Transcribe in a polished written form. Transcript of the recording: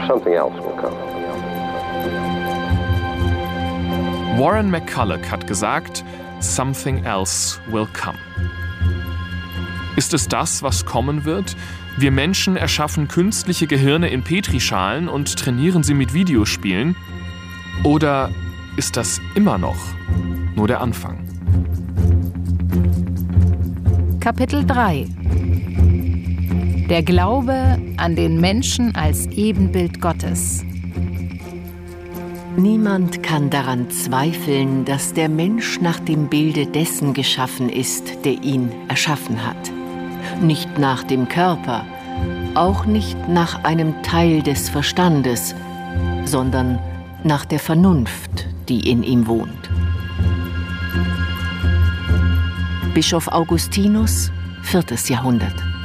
something else will come. Warren McCulloch hat gesagt, something else will come. Ist es das, was kommen wird? Wir Menschen erschaffen künstliche Gehirne in Petrischalen und trainieren sie mit Videospielen? Oder ist das immer noch nur der Anfang? Kapitel 3: Der Glaube an den Menschen als Ebenbild Gottes. Niemand kann daran zweifeln, dass der Mensch nach dem Bilde dessen geschaffen ist, der ihn erschaffen hat. Nicht nach dem Körper, auch nicht nach einem Teil des Verstandes, sondern nach der Vernunft, die in ihm wohnt. Bischof Augustinus, 4. Jahrhundert.